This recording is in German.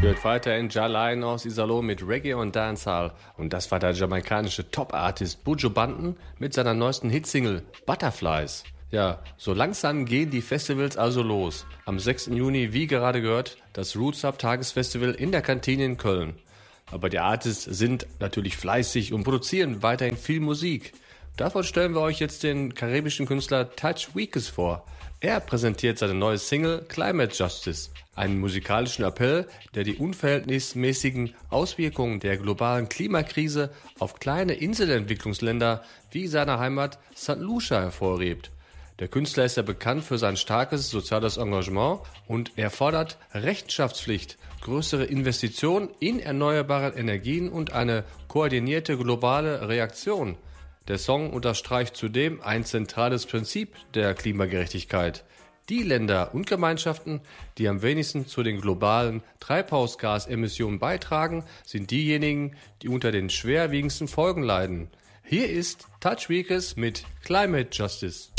Hört weiter in Jalain aus Iserlohn mit Reggae und Dancehall. Und das war der jamaikanische Top-Artist Buju Banton mit seiner neuesten Hitsingle Butterflies. Ja, so langsam gehen die Festivals also los. Am 6. Juni, wie gerade gehört, das Roots Up Tagesfestival in der Kantine in Köln. Aber die Artists sind natürlich fleißig und produzieren weiterhin viel Musik. Davon stellen wir euch jetzt den karibischen Künstler Touch Weekes vor. Er präsentiert seine neue Single Climate Justice, einen musikalischen Appell, der die unverhältnismäßigen Auswirkungen der globalen Klimakrise auf kleine Inselentwicklungsländer wie seine Heimat St. Lucia hervorhebt. Der Künstler ist ja bekannt für sein starkes soziales Engagement und er fordert Rechenschaftspflicht, größere Investitionen in erneuerbare Energien und eine koordinierte globale Reaktion. Der Song unterstreicht zudem ein zentrales Prinzip der Klimagerechtigkeit. Die Länder und Gemeinschaften, die am wenigsten zu den globalen Treibhausgasemissionen beitragen, sind diejenigen, die unter den schwerwiegendsten Folgen leiden. Hier ist Touch Weekes mit Climate Justice.